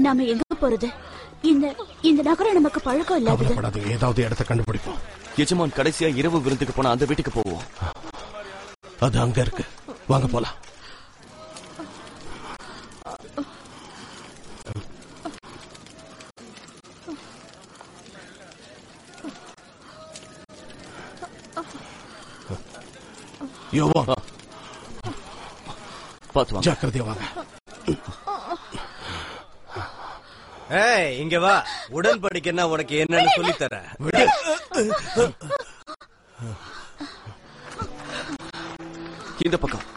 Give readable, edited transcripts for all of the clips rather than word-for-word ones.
நாம எங்க போறது? இந்த நகரம் நமக்கு பழக்கம் இல்லாதது. ஏதாவது இடத்தை கண்டுபிடிப்போம். எஜமான் கடைசியா இரவு விருந்துக்கு போனா அந்த வீட்டுக்கு போவோம். அது அங்க இருக்கு, வாங்க போலாம். யோவான், பாத்து வாங்க. ஜாக்கிரதையா வாங்க. இங்க வா. உடன்படிக்கைன்னா உனக்கு என்னன்னு சொல்லித்தர. இந்த பக்கம்.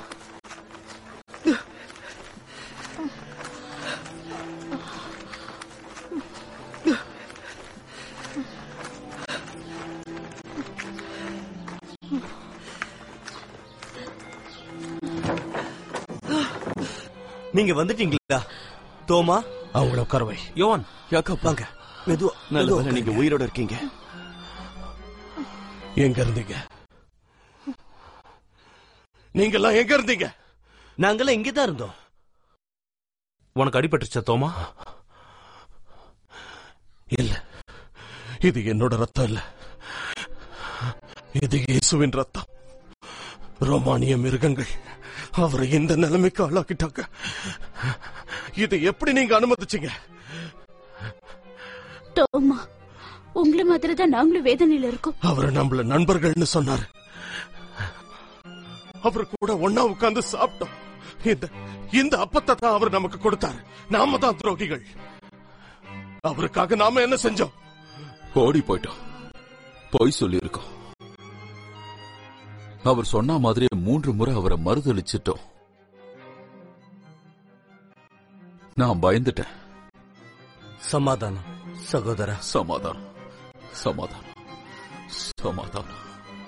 நீங்க வந்துட்டீங்களா தோமா? அவங்கள உட்காரவை. யோவான், யாக்கோப் வாங்க. மெதுவா. நல்ல வேளை நீங்க உயிரோட இருக்கீங்க. எங்க இருந்தீங்க? நீங்கெல்லாம் எங்க இருந்தீங்க? நாங்கெல்லாம் இங்கதான் இருந்தோம். உனக்கு அடிபட்டுச்சா தோமா? இல்ல, இது என்னோட ரத்தம் இல்ல, இது இயேசுவின் ரத்தம். ரோமானிய மிருகங்கள் அவரை இந்த நிலைமைக்கு ஆளாக்கிட்டாங்க. இதை எப்படி நீங்க அனுமதிச்சீங்க? தோமா, உங்களை மாதிரி தான் நாங்களும் வேதனையில இருக்கோம். அவரை நம்மள நண்பர்கள்னு சொன்னாரு. அவரு கூட ஒன்னா உட்கார்ந்து சாப்பிட்டோம். இந்த அப்பத்தை தான் அவர் நமக்கு கொடுத்தாரு. நாம தான் துரோகிகள். அவருக்காக நாம என்ன செஞ்சோம்? ஓடி போயிட்டோம், பொய் சொல்லி இருக்கோம். அவர் சொன்ன மாதிரியே 3 முறை அவரை மறுதளிச்சிட்டோம். நான் பயந்துட்டேன். சமாதானம் சகோதரா, சமாதானம், சமாதானம், சமாதானம்.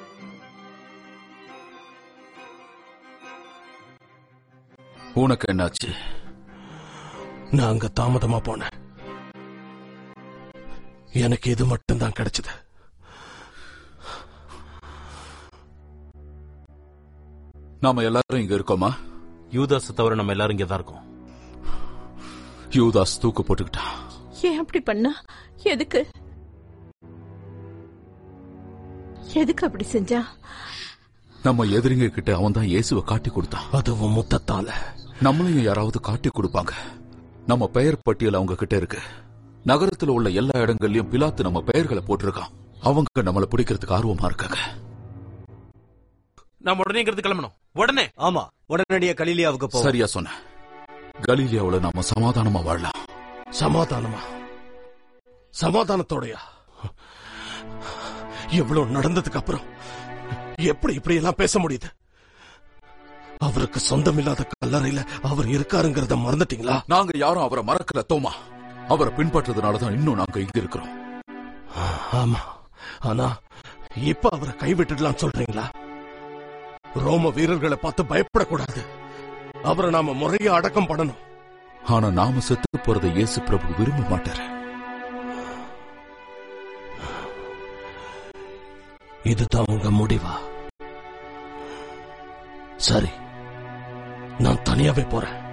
உனக்கு என்னாச்சு? நான் அங்க தாமதமா போனேன். எனக்கு இது மட்டும்தான் கிடைச்சது. நாம எல்லாரும் இங்க இருக்கோமா? யூதாஸ் தவிர நம்ம எல்லாரும் இங்கதான் இருக்கோம். யூதாஸ் தூக்கு போட்டுக்கிட்டான். ஏன் அப்படி பண்ணா? எதுக்கு அப்படி செஞ்சா? நம்ம எதிரிங்க கிட்ட அவன் தான் இயேசுவை காட்டி கொடுத்தான். அதுவும் முத்தத்தால. நம்மளையும் யாராவது காட்டி கொடுப்பாங்க. நம்ம பெயர் பட்டியல் அவங்க கிட்ட இருக்கு. நகரத்துல உள்ள எல்லா இடங்கள்லயும் பிலாத்து நம்ம பெயர்களை போட்டிருக்கான். அவங்க நம்மளை பிடிக்கிறதுக்கு ஆர்வமா இருக்காங்க. நம்ம உடனே கிளம்பணும். உடனே. ஆமா, உடனடியா கலிலியாவுக்கு போ. சரியா சொன்ன. கலிலியாவுல நாம சமாதானமா வாழலாம். சமாதானமா? சமாதானத்தோடயா? எவ்வளவு நடந்ததுக்கு அப்புறம் எப்படி இப்படி எல்லாம் பேச முடியுது? அவருக்கு சொந்தமில்லாத கல்லறையில அவர் இருக்காருங்கிறத மறந்துட்டீங்களா? நாங்க யாரும் அவரை மறக்கல தோமா. அவரை பின்பற்றதுனாலதான் இன்னும் நாங்க இங்க இருக்கிறோம். ஆமா, ஆனா இப்ப அவரை கைவிட்டுடலாம் சொல்றீங்களா? ரோம வீரர்களை பார்த்து பயப்படக்கூடாது. அவரை நாம முறையா அடக்கம் பண்ணணும். ஆனா நாம செத்து போறதை இயேசு பிரபு விரும்ப மாட்டாரு. இதுதான் உங்க முடிவா? சரி, நான் தனியாவே போறேன்.